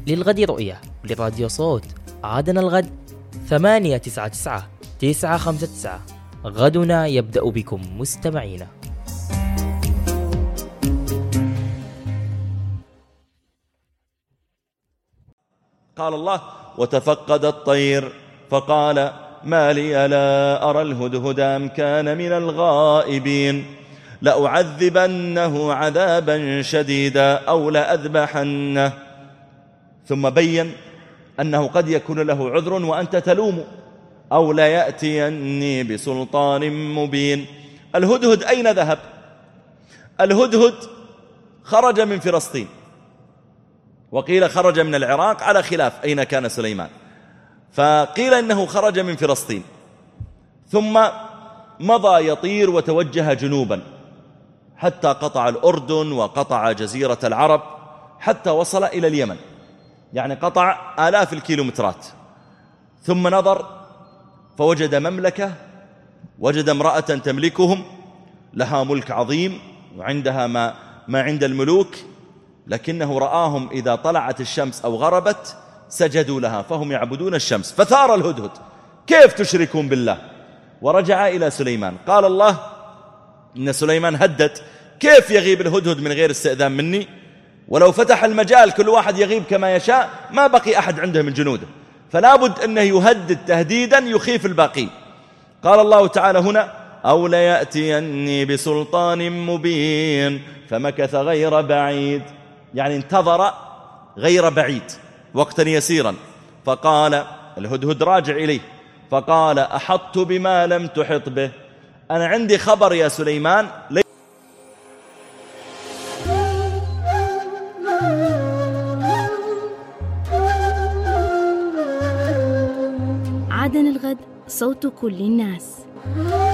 للغد رؤية لراديو صوت. عادنا الغد 899 959. غدنا يبدأ بكم مستمعينا. قال الله: وتفقد الطير فقال ما لي لا أرى الهدهد أم كان من الغائبين لأعذبنه عذابا شديدا أو لأذبحنه. ثم بين أنه قد يكون له عذر وأنت تلوم. أو ليأتيني بسلطان مبين. الهدهد أين ذهب؟ الهدهد خرج من فلسطين، وقيل خرج من العراق على خلاف أين كان سليمان، فقيل إنه خرج من فلسطين ثم مضى يطير وتوجه جنوبا حتى قطع الأردن وقطع جزيرة العرب حتى وصل إلى اليمن، يعني قطع آلاف الكيلومترات. ثم نظر فوجد مملكة، وجد امرأة تملكهم لها ملك عظيم وعندها ما عند الملوك، لكنه رآهم إذا طلعت الشمس أو غربت سجدوا لها، فهم يعبدون الشمس. فثار الهدهد: كيف تشركون بالله؟ ورجع إلى سليمان. قال الله إن سليمان هدد: كيف يغيب الهدهد من غير استئذان مني؟ ولو فتح المجال كل واحد يغيب كما يشاء ما بقي أحد عنده من جنوده، فلا بد أنه يهدد تهديدا يخيف الباقين. قال الله تعالى هنا: أو ليأتيني بسلطان مبين فمكث غير بعيد، يعني انتظر غير بعيد وقتا يسيرا. فقال الهدهد راجع إليه فقال: أحطت بما لم تحط به، أنا عندي خبر يا سليمان. عادنا الغد صوت كل الناس.